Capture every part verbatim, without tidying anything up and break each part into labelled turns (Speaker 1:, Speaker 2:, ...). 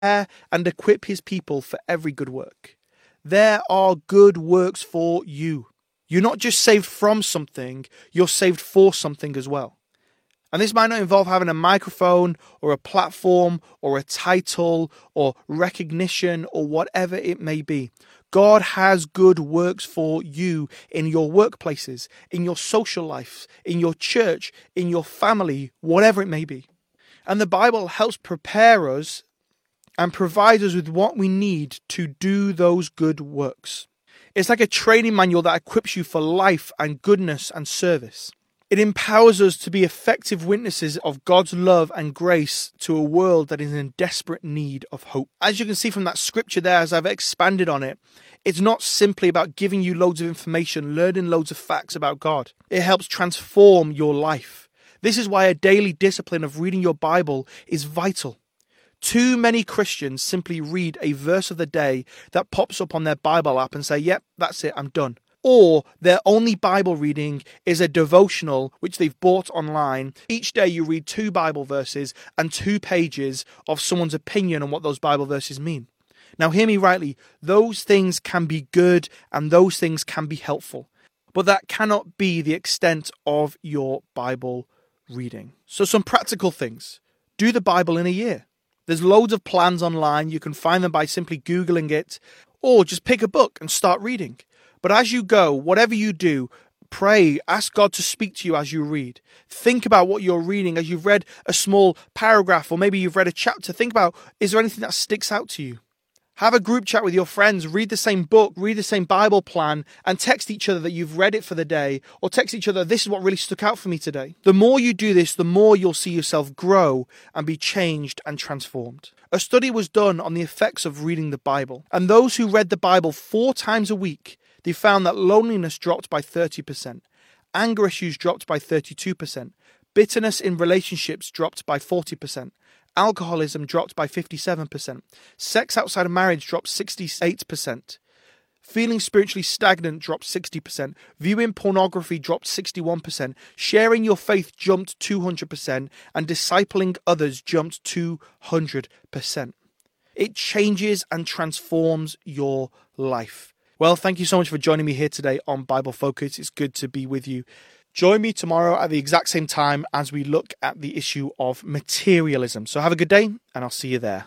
Speaker 1: and equip his people for every good work. There are good works for you. You're not just saved from something, you're saved for something as well. And this might not involve having a microphone or a platform or a title or recognition or whatever it may be. God has good works for you in your workplaces, in your social life, in your church, in your family, whatever it may be. And the Bible helps prepare us and provide us with what we need to do those good works. It's like a training manual that equips you for life and goodness and service. It empowers us to be effective witnesses of God's love and grace to a world that is in desperate need of hope. As you can see from that scripture there, as I've expanded on it, it's not simply about giving you loads of information, learning loads of facts about God. It helps transform your life. This is why a daily discipline of reading your Bible is vital. Too many Christians simply read a verse of the day that pops up on their Bible app and say, yep, that's it, I'm done. Or their only Bible reading is a devotional which they've bought online. Each day you read two Bible verses and two pages of someone's opinion on what those Bible verses mean. Now hear me rightly, those things can be good and those things can be helpful, but that cannot be the extent of your Bible reading. So some practical things. Do the Bible in a year. There's loads of plans online. You can find them by simply Googling it, or just pick a book and start reading. But as you go, whatever you do, pray, ask God to speak to you as you read. Think about what you're reading as you've read a small paragraph, or maybe you've read a chapter. Think about, is there anything that sticks out to you? Have a group chat with your friends, read the same book, read the same Bible plan, and text each other that you've read it for the day, or text each other, this is what really stuck out for me today. The more you do this, the more you'll see yourself grow and be changed and transformed. A study was done on the effects of reading the Bible, and those who read the Bible four times a week, they found that loneliness dropped by thirty percent, anger issues dropped by thirty-two percent, bitterness in relationships dropped by forty percent, alcoholism dropped by fifty-seven percent, sex outside of marriage dropped sixty-eight percent, feeling spiritually stagnant dropped sixty percent, viewing pornography dropped sixty-one percent, sharing your faith jumped two hundred percent, and discipling others jumped two hundred percent. It changes and transforms your life. Well, thank you so much for joining me here today on Bible Focus. It's good to be with you. Join me tomorrow at the exact same time as we look at the issue of materialism. So have a good day, and I'll see you there.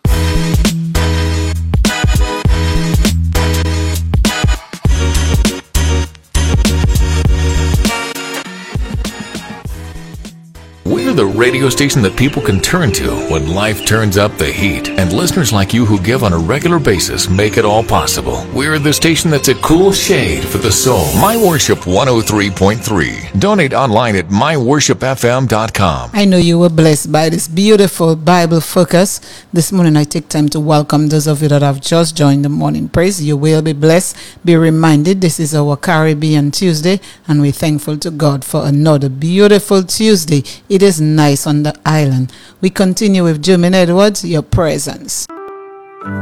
Speaker 2: We're the radio station that people can turn to when life turns up the heat, and listeners like you who give on a regular basis make it all possible. We're the station that's a cool shade for the soul. My Worship one oh three point three. Donate online at my worship f m dot com.
Speaker 3: I know you were blessed by this beautiful Bible focus. This morning I take time to welcome those of you that have just joined the morning praise. You will be blessed. Be reminded this is our Caribbean Tuesday, and we're thankful to God for another beautiful Tuesday. It is nice on the island. We continue with Jermaine Edwards, Your Presence.